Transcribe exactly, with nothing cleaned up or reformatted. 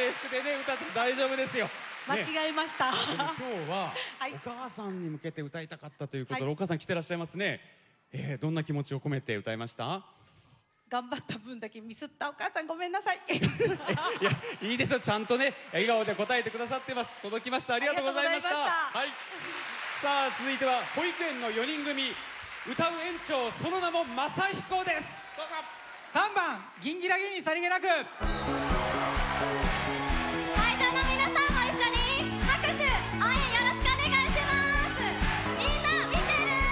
制服でね歌って大丈夫ですよ。 間違えました。 でも今日ははいお母さんに向けて歌いたかったということで、 はいお母さん来てらっしゃいますね。えー、どんな気持ちを込めて歌いました？ 頑張った分だけミスったお母さんごめんなさい。 いや、いいですよ、ちゃんとね笑顔で答えてくださってます。届きました。ありがとうございました。 ありがとうございました。 はい。さあ続いては保育園のよにん組、歌う園長、その名も正彦です。どうぞ。 さんばん銀ギラギにさりげなく。